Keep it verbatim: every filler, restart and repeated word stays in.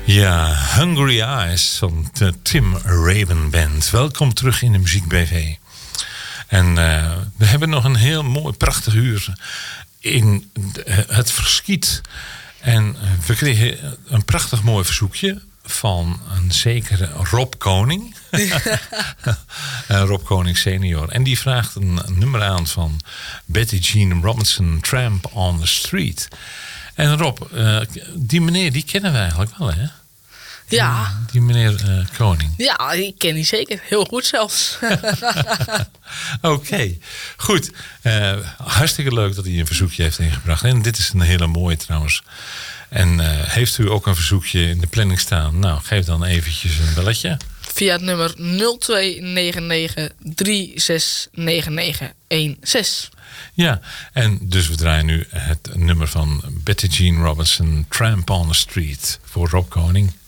Ja, Hungry Eyes van de Tim Raven Band. Welkom terug in de Muziek B V. En uh, we hebben nog een heel mooi, prachtig uur in het verschiet. En we kregen een prachtig mooi verzoekje van een zekere Rob Koning. Rob Koning senior. En die vraagt een nummer aan van Betty Jean Robinson, Tramp on the Street. En Rob, uh, die meneer die kennen we eigenlijk wel, hè? Ja. Die meneer uh, Koning. Ja, ik ken die zeker. Heel goed zelfs. Oké, okay. Goed. Uh, hartstikke leuk dat hij een verzoekje heeft ingebracht. En dit is een hele mooie trouwens. En uh, heeft u ook een verzoekje in de planning staan? Nou, geef dan eventjes een belletje. Via het nummer nul twee negen negen drie zes negen negen een zes. Ja, en dus we draaien nu het nummer van Betty Jean Robinson, Tramp on the Street, voor Rob Koning.